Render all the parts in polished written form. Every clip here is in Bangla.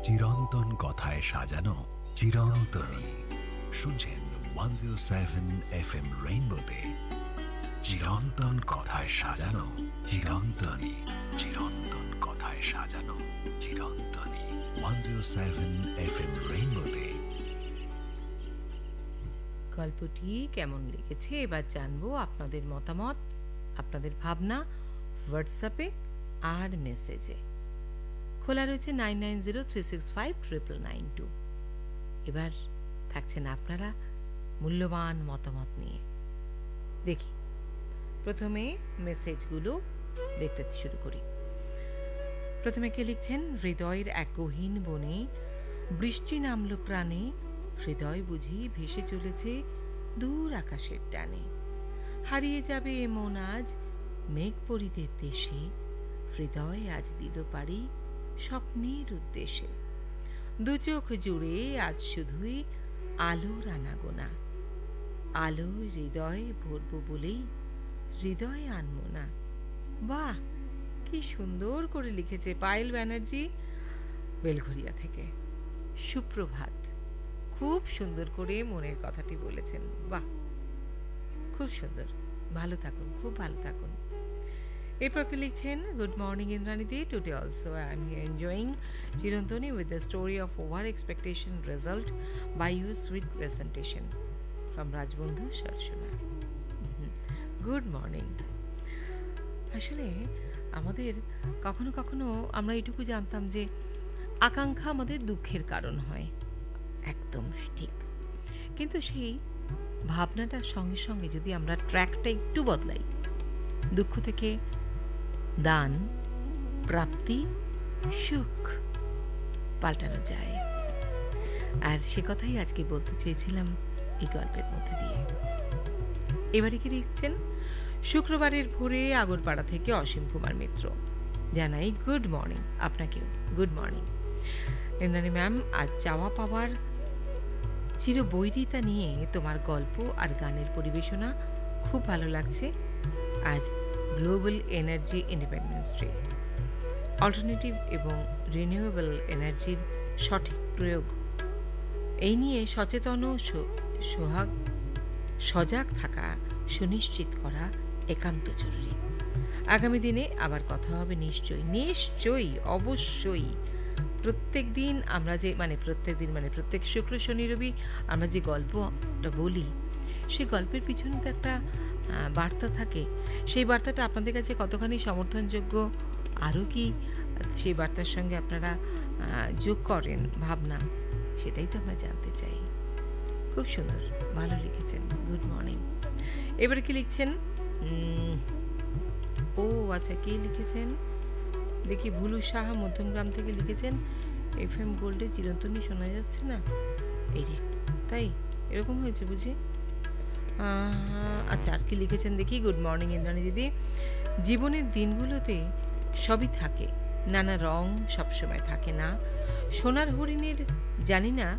চিরন্তন কথায় সাজানো চিরন্তনী। শুনছেন 107 FM রেইনবোতে চিরন্তন কথায় সাজানো চিরন্তনী। চিরন্তন কথায় সাজানো চিরন্তনী 107 FM রেইনবোতে। গল্পটি কেমন লেগেছে এবার জানবো আপনাদের মতামত, আপনাদের ভাবনা হোয়াটসঅ্যাপে আর মেসেজে। খোলা রয়েছে 9903659992। এবার থাকছেন আপনারা মূল্যবান মতামত নিয়ে। দেখি প্রথমে মেসেজগুলো দেখতে শুরু করি। প্রথমে কে লিখছেন, হৃদয়ের এক গহীন বনে বৃষ্টি নামলো প্রাণে, হৃদয় বুঝি ভেসে চলেছে দূর আকাশের টানে। হারিয়ে যাবে এ মন আজ মেঘ পরিদের দেশে, হৃদয় আজ দিল পারি স্বপ্নের উদ্দেশ্যে। দু চোখ জুড়ে আজ শুধুই আলোর আনাগোনা, আলো হৃদয় ভরবো বলেই হৃদয় আনবো না। বাহ, কি সুন্দর করে লিখেছে পায়েল ব্যানার্জি বেলঘরিয়া থেকে। সুপ্রভাত, খুব সুন্দর করে মনের কথাটি বলেছেন। বাহ, খুব সুন্দর, ভালো থাকুন, খুব ভালো থাকুন। এরপর কে লিখছেন, good morning ইন্দ্রাণীদি, today also I am here enjoying চিরন্তনী with the story of over expectation result by your sweet presentation. From রাজবন্ধু Sarsuna. Good morning. আসলে আমাদের কখনো কখনো আমরা এটুকু জানতাম যে আকাঙ্ক্ষা আমাদের দুঃখের কারণ হয়, একদম ঠিক। কিন্তু সেই ভাবনাটার সঙ্গে সঙ্গে যদি আমরা ট্র্যাকটা একটু বদলাই, দুঃখ থেকে দান, প্রাপ্তি, সুখ পাল্টানো যায়। আর সে কথাই আজকে বলতে চেয়েছিলাম এই গল্পের মধ্যে দিয়ে। এবারে কি লিখছেন, শুক্রবারের ভোরে আগরপাড়া থেকে অসীম কুমার মিত্র। জানাই গুড মর্নিং আপনাকেও। গুড মর্নিং ইন্দ্রাণী ম্যাম, আজ চাওয়া পাওয়ার চিরবৈরিতা নিয়ে তোমার গল্প আর গানের পরিবেশনা খুব ভালো লাগছে। আজ global energy independence day. Alternative এবং রিনিউয়েবল এনার্জির সঠিক প্রয়োগ, এই নিয়ে সচেতন ও সজাগ থাকা সুনিশ্চিত করা একান্ত জরুরি। আগামী দিনে আবার কথা হবে নিশ্চয়ই, নিশ্চয়ই, অবশ্যই। প্রত্যেক দিন আমরা যে প্রত্যেক শুক্র শনি রবি আমরা যে গল্পটা বলি, সেই গল্পের পিছনে তো একটা বার্তা থাকে। সেই বার্তাটা আপনাদের কাছে কতখানি সমর্থনযোগ্য, আরও কি সেই বার্তার সঙ্গে আপনারা যোগ করেন ভাবনা, সেটাই তো আমরা জানতে চাই। খুব সুন্দর, ভালো লিখেছেন। Good morning. এবারে কি লিখছেন, ও আচ্ছা, কে লিখেছেন দেখি, ভুলু সাহা মধ্যমগ্রাম থেকে লিখেছেন, FM গোল্ডে চিরন্তনী শোনা যাচ্ছে না। এই রে, তাই এরকম হয়েছে বুঝি। আচ্ছা, আর কি লিখেছেন দেখি, গুড মর্নিং ইন্দ্রাণী দিদি, জীবনের দিনগুলোতে সবই থাকে, নানা রং সবসময় থাকে না। সোনার হরিণের জানি না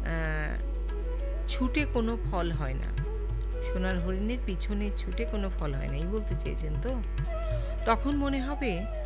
ছুটে কোনো ফল হয় না, সোনার হরিণের পিছনে ছুটে কোনো ফল হয় না, এই বলতে চেয়েছেন তো। তখন মনে হবে